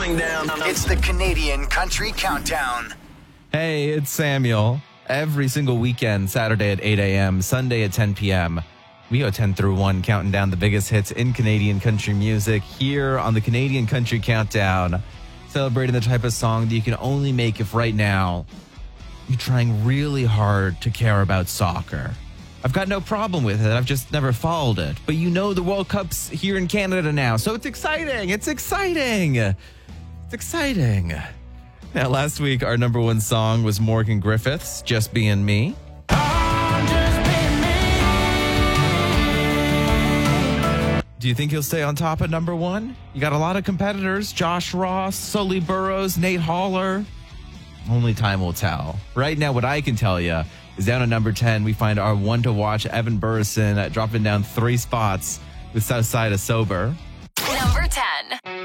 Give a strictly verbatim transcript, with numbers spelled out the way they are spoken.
counting down. It's the Canadian Country Countdown. Hey, it's Samuel. Every single weekend, Saturday at eight a.m., Sunday at ten p.m., we go ten through one, counting down the biggest hits in Canadian country music here on the Canadian Country Countdown, celebrating the type of song that you can only make if right now you're trying really hard to care about soccer. I've got no problem with it. I've just never followed it. But you know the World Cup's here in Canada now, so it's exciting. It's exciting. It's exciting. Now, last week, our number one song was Morgan Griffith's Just Being Me. Do you think he'll stay on top at number one? You got a lot of competitors. Josh Ross, Sully Burrows, Nate Haller. Only time will tell. Right now, what I can tell you is down at number ten, we find our one to watch, Evan Burrison, uh, dropping down three spots with Southside of Sober. Number ten.